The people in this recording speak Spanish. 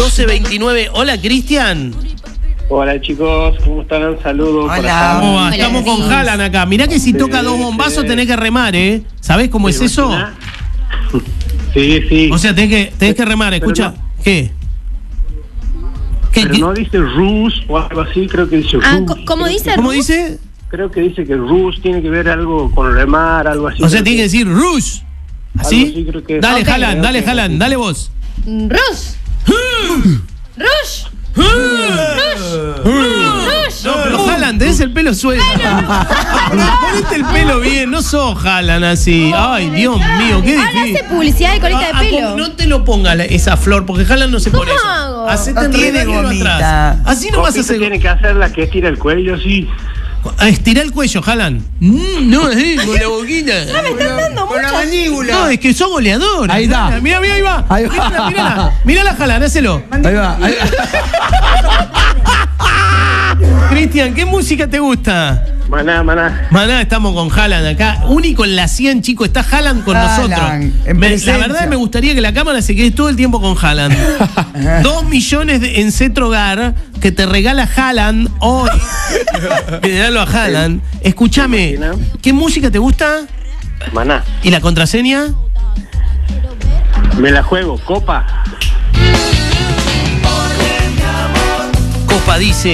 12:29. Hola, Cristian. Hola chicos, ¿cómo están? Saludos. Hola. ¿Cómo va? Estamos con Haaland acá. Mirá que si toca dos bombazos tenés que remar, ¿eh? ¿Sabés cómo es eso? Sí. O sea, tenés que remar, escucha. No. ¿Qué? Pero no dice Rus o algo así, creo que dice Rus. ¿Cómo dice? ¿Cómo dice? Creo que dice que Rus tiene que ver algo con remar, algo así. O sea, tiene que decir Rush. ¿Así? Algo así creo que es. Dale, Ok. Haaland, dale, Haaland, dale vos. Rush. Rush. No, pero Haaland, tenés el pelo suelto. Ponete el pelo bien, no sos Haaland así. Ay, Dios mío, qué Ahora difícil. hace publicidad de colita de pelo. No te lo ponga esa flor, porque Haaland no se pone ¿Cómo eso. hago? Hacete No tiene enredarlo gomita. atrás. Así no vas a hacer. Tiene que hacer la que estira el cuello, sí. Estirá el cuello, Haaland. No, con la boquita. No me están dando Con la muchas. mandíbula. No, es que sos goleador. Ahí está. Mirá, ahí va. Ahí va. Mirala, Haaland, hacelo. Ahí va. Cristian, ¿qué música te gusta? Maná. Estamos con Haaland acá. Único en la 100, chico. Está Haaland con Haaland, nosotros. en La presencia. verdad me gustaría que la cámara se quede todo el tiempo con Haaland. 2 millones en Cetrogar que te regala Haaland hoy. Regalo a Haaland. Escúchame, ¿qué música te gusta? Maná. ¿Y la contraseña? Me la juego, copa. Copa dice.